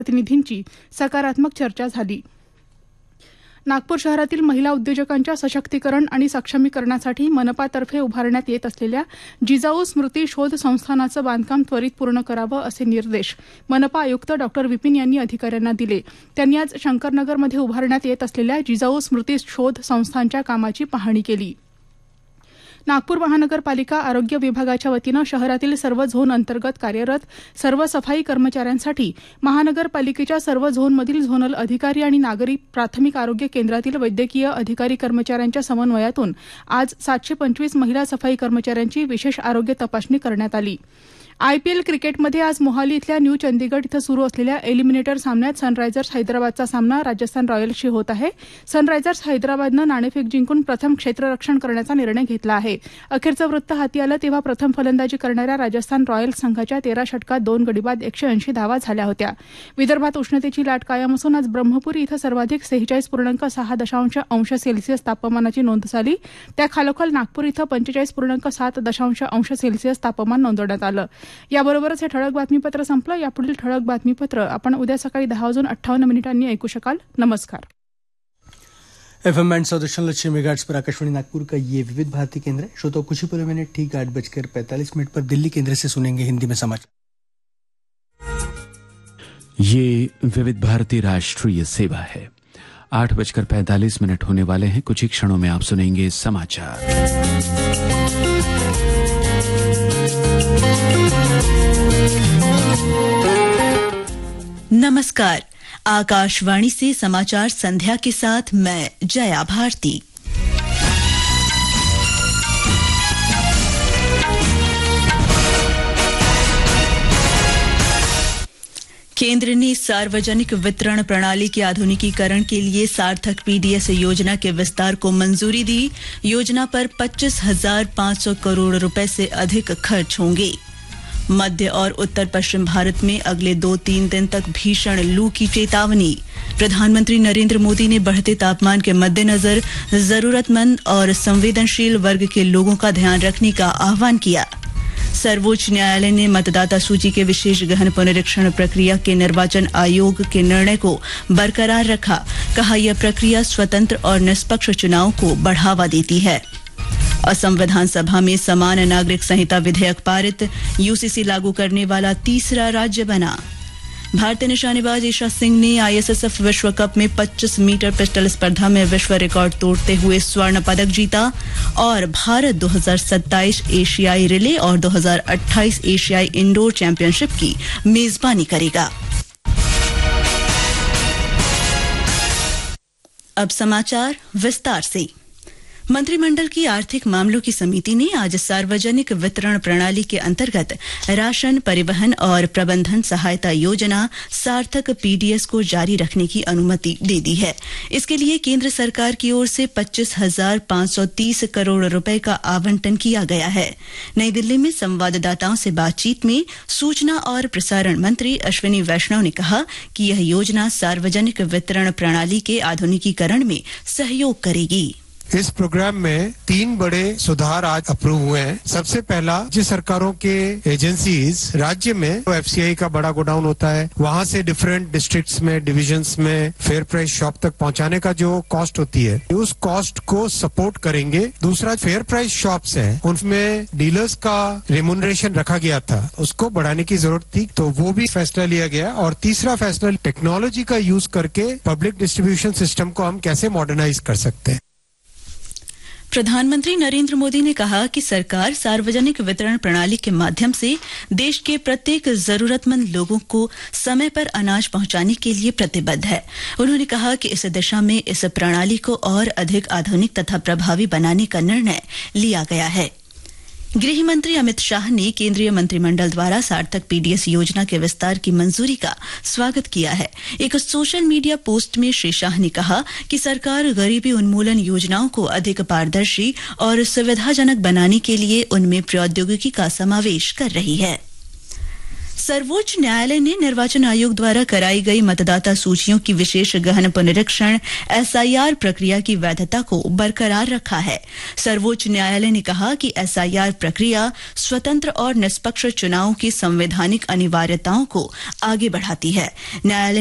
प्रतिनिधींची सकारात्मक चर्चा झाली. नागपूर शहरातील महिला उद्योजकांच्या सशक्तीकरण आणि सक्षमीकरणासाठी मनपातर्फे उभारण्यात येत असलेल्या जिजाऊ स्मृती शोध संस्थानाचं बांधकाम त्वरित पूर्ण करावं असे निर्देश मनपा आयुक्त डॉ. विपिन यांनी अधिकाऱ्यांना दिले. त्यांनी आज शंकरनगरमध्ये उभारण्यात येत असलेल्या जिजाऊ स्मृती शोध संस्थानच्या कामाची पाहणी केली. नागपूर महानगरपालिका आरोग्य विभागाच्या वतीनं शहरातील सर्व झोन अंतर्गत कार्यरत सर्व सफाई कर्मचाऱ्यांसाठी महानगरपालिकेच्या सर्व झोनमधील झोनल अधिकारी आणि नागरी प्राथमिक आरोग्य केंद्रातील वैद्यकीय अधिकारी कर्मचाऱ्यांच्या समन्वयातून आज 725 महिला सफाई कर्मचाऱ्यांची विशेष आरोग्य तपासणी करण्यात आली. आयपीएल क्रिकेटमध्ये आज मोहाली इथल्या न्यू चंदीगड इथं सुरू असलेल्या एलिमिनेटर सामन्यात सनरायझर्स हैदराबादचा सामना राजस्थान रॉयल्सशी होत आहे. सनरायझर्स हैदराबादनं नाणेफेक जिंकून प्रथम क्षेत्ररक्षण करण्याचा निर्णय घेतला आहे. अखेरचं वृत्त हाती आलं तेव्हा प्रथम फलंदाजी करणाऱ्या राजस्थान रॉयल्स संघाच्या 13 षटकात 2 गडी बाद 180 धावा झाल्या होत्या. विदर्भात उष्णतेची लाट कायम असून आज ब्रह्मपुरी इथं सर्वाधिक 46.6 सेल्सिअस तापमानाची नोंद झाली. त्याखालोखाल नागपूर इथं 45.7 तापमान नोंदवण्यात आलं. याबरोबरच हे ठळक बातमीपत्र संपलं. यापुढील ठळक बातमीपत्र आपण उद्या सकाळी 10:58 ऐकू शकाल. नमस्कार. FM 100.6 मेगाहर्ट्ज पर आकाशवाणी नागपुर का ये विविध भारती केंद्र है. श्रोताओं कुछ ही पलों में ठीक 8:45 पर दिल्ली केंद्र से सुनेंगे हिंदी में समाचार. ये विविध भारती राष्ट्रीय सेवा है. 8:45 होने वाले हैं. कुछ ही क्षणों में आप सुनेंगे समाचार. नमस्कार. आकाशवाणी से समाचार संध्या के साथ मैं जया भारती. केंद्र ने सार्वजनिक वितरण प्रणाली के आधुनिकीकरण के लिए सार्थक पीडीएस योजना के विस्तार को मंजूरी दी. योजना पर 25,500 करोड़ रुपए से अधिक खर्च होंगे. मध्य और उत्तर पश्चिम भारत में अगले 2-3 दिन तक भीषण लू की चेतावनी. प्रधानमंत्री नरेंद्र मोदी ने बढ़ते तापमान के मद्देनजर जरूरतमंद और संवेदनशील वर्ग के लोगों का ध्यान रखने का आह्वान किया. सर्वोच्च न्यायालय ने मतदाता सूची के विशेष गहन पुनरीक्षण प्रक्रिया के निर्वाचन आयोग के निर्णय को बरकरार रखा. कहा यह प्रक्रिया स्वतंत्र और निष्पक्ष चुनाव को बढ़ावा देती है. असम विधानसभा में समान नागरिक संहिता विधेयक पारित. यूसीसी लागू करने वाला तीसरा राज्य बना. भारतीय निशानेबाज ईशा सिंह ने आईएसएसएफ विश्व कप में 25 मीटर पिस्टल स्पर्धा में विश्व रिकॉर्ड तोड़ते हुए स्वर्ण पदक जीता. और भारत 2027 एशियाई रिले और 2028 एशियाई इंडोर चैंपियनशिप की मेजबानी करेगा. अब समाचार विस्तार से. मंत्रिमंडल की आर्थिक मामलों की समिति ने आज सार्वजनिक वितरण प्रणाली के अंतर्गत राशन परिवहन और प्रबंधन सहायता योजना सार्थक पीडीएस को जारी रखने की अनुमति दे दी है. इसके लिए केंद्र सरकार की ओर से 25,530 करोड़ रुपए का आवंटन किया गया है. नई दिल्ली में संवाददाताओं से बातचीत में सूचना और प्रसारण मंत्री अश्विनी वैष्णव ने कहा कि यह योजना सार्वजनिक वितरण प्रणाली के आधुनिकीकरण में सहयोग करेगी. इस प्रोग्राम में 3 बड़े सुधार आज अप्रूव हुए हैं. सबसे पहला, राज्य सरकारों के एजेंसीज राज्य में एफसीआई का बड़ा गोडाउन होता है, वहां से डिफरेंट डिस्ट्रिक्ट्स में डिविजन्स में फेयर प्राइस शॉप तक पहुंचाने का जो कॉस्ट होती है उस कॉस्ट को सपोर्ट करेंगे. दूसरा, फेयर प्राइस शॉप्स है उनमें डीलर्स का रेम्यूनरेशन रखा गया था, उसको बढ़ाने की जरूरत थी, तो वो भी फैसला लिया गया. और तीसरा फैसला, टेक्नोलॉजी का यूज करके पब्लिक डिस्ट्रीब्यूशन सिस्टम को हम कैसे मॉडर्नाइज कर सकते हैं. प्रधानमंत्री नरेंद्र मोदी ने कहा कि सरकार सार्वजनिक वितरण प्रणाली के माध्यम से देश के प्रत्येक जरूरतमंद लोगों को समय पर अनाज पहुंचाने के लिए प्रतिबद्ध है. उन्होंने कहा कि इस दिशा में इस प्रणाली को और अधिक आधुनिक तथा प्रभावी बनाने का निर्णय लिया गया है. गृह मंत्री अमित शाह ने केंद्रीय मंत्रिमंडल द्वारा सार्थक पीडीएस योजना के विस्तार की मंजूरी का स्वागत किया है. एक सोशल मीडिया पोस्ट में श्री शाह ने कहा कि सरकार गरीबी उन्मूलन योजनाओं को अधिक पारदर्शी और सुविधाजनक बनाने के लिए उनमें प्रौद्योगिकी का समावेश कर रही है. सर्वोच्च न्यायालय ने निर्वाचन आयोग द्वारा कराई गई मतदाता सूचियों की विशेष गहन पुनरीक्षण एसआईआर प्रक्रिया की वैधता को बरकरार रखा है। सर्वोच्च न्यायालय ने कहा कि एसआईआर प्रक्रिया स्वतंत्र और निष्पक्ष चुनाव की संवैधानिक अनिवार्यताओं को आगे बढ़ाती है। न्यायालय